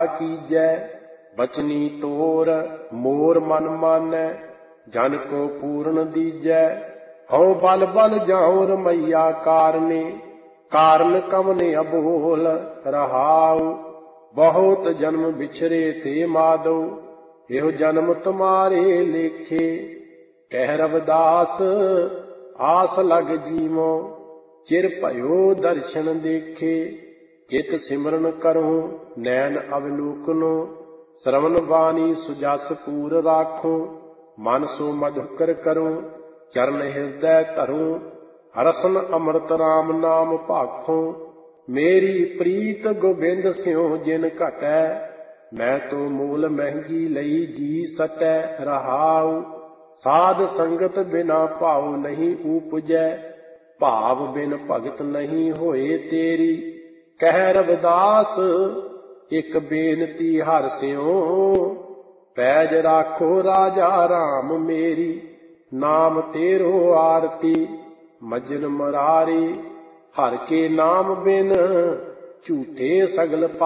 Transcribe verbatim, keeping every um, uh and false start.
कीजै बचनी तोर मोर मन मानै जन को पूर्ण दीजै हौ बल बल जाऊं रमैया कारने कारण कमने अबोल रहाऊ बहुत जन्म बिछरे थे माधो एहो जन्म तुम्हारे लेखे कह रविदास आस लग जीवो चिर भयो दर्शन देखे चित सिमरन करूं नैन अवलोकनो श्रवण वाणी सुजस पूर राखूं मन सो मधुकर करूं चरण हृदय धरूं हरसन अमृत राम नाम भाखूं मेरी प्रीत गोबिंद स्यों जिन घटै मैं तो मूल महंगी लई जी सटै रहाऊ साध संगत बिना भाव नहीं उपजै भाव बिन भगत नहीं होए तेरी कह रविदास एक बेनती हर स्यों पैज राखो राजा राम मेरी नाम तेरो आरती मजन मरारी हर के नाम बिन झूठे सगल